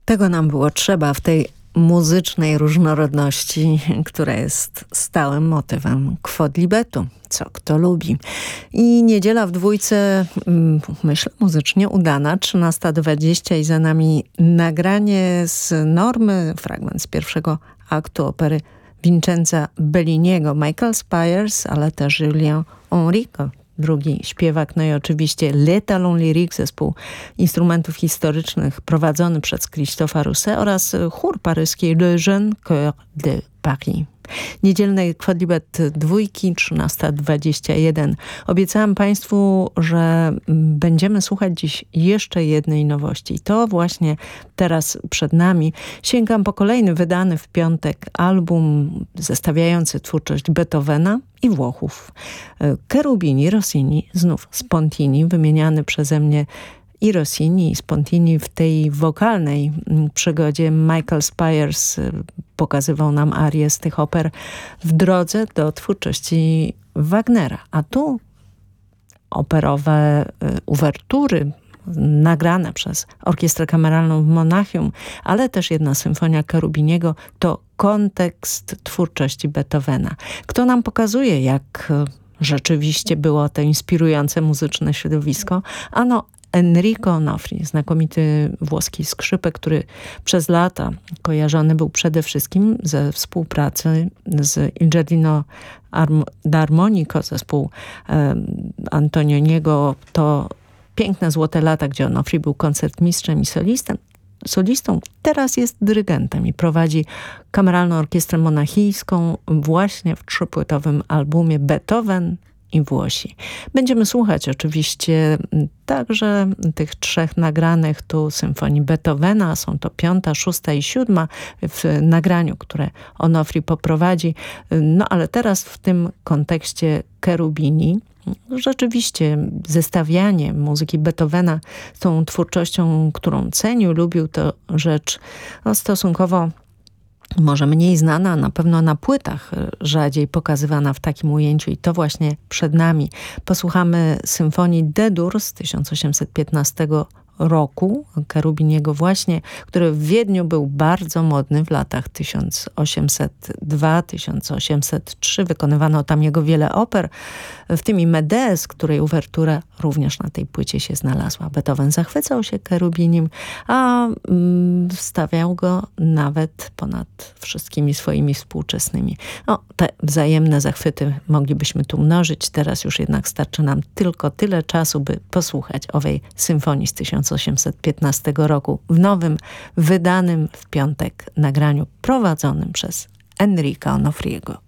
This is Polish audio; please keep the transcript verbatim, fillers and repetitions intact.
Tego nam było trzeba w tej muzycznej różnorodności, która jest stałym motywem Quodlibetu. Co kto lubi. I niedziela w dwójce, myślę, muzycznie udana. trzynasta dwadzieścia i za nami nagranie z Normy, fragment z pierwszego aktu opery Vincenza Belliniego. Michael Spyers, ale też Julien Enrico, drugi śpiewak, no i oczywiście Les Talons Lyriques, zespół instrumentów historycznych prowadzony przez Christopha Rousset oraz chór paryski Le Jeune Chœur de Paris. Niedzielny Quodlibet dwójki, trzynasta dwadzieścia jeden. Obiecałam Państwu, że będziemy słuchać dziś jeszcze jednej nowości. I to właśnie teraz przed nami. Sięgam po kolejny wydany w piątek album zestawiający twórczość Beethovena i Włochów. Cherubini, Rossini, znów Spontini, wymieniany przeze mnie i Rossini, i Spontini w tej wokalnej przygodzie. Michael Spyers pokazywał nam arię z tych oper w drodze do twórczości Wagnera. A tu operowe uwertury nagrane przez Orkiestrę Kameralną w Monachium, ale też jedna symfonia Cherubiniego to kontekst twórczości Beethovena. Kto nam pokazuje, jak rzeczywiście było to inspirujące muzyczne środowisko? Ano Enrico Onofri, znakomity włoski skrzypek, który przez lata kojarzony był przede wszystkim ze współpracy z Il Giardino d'Armonico, zespół e, Antonioniego. To piękne złote lata, gdzie Onofri był koncertmistrzem i solistem. solistą. Teraz jest dyrygentem i prowadzi Kameralną Orkiestrę Monachijską właśnie w trzypłytowym albumie Beethoven i Włosi. Będziemy słuchać oczywiście także tych trzech nagranych tu symfonii Beethovena. Są to piąta, szósta i siódma w nagraniu, które Onofri poprowadzi. No ale teraz w tym kontekście Cherubini. Rzeczywiście zestawianie muzyki Beethovena z tą twórczością, którą cenił, lubił, to rzecz no, stosunkowo może mniej znana, na pewno na płytach rzadziej pokazywana w takim ujęciu i to właśnie przed nami. Posłuchamy symfonii D-dur z tysiąc osiemset piętnastego roku, Cherubiniego właśnie, który w Wiedniu był bardzo modny w latach tysiąc osiemset dwa do tysiąc osiemset trzy. Wykonywano tam jego wiele oper, w tym i Medees, której uwertura również na tej płycie się znalazła. Beethoven zachwycał się Cherubinim, a mm, stawiał go nawet ponad wszystkimi swoimi współczesnymi. No, te wzajemne zachwyty moglibyśmy tu mnożyć. Teraz już jednak starczy nam tylko tyle czasu, by posłuchać owej symfonii z tysiąc osiemset piętnastego roku w nowym, wydanym w piątek nagraniu prowadzonym przez Enrico Onofriego.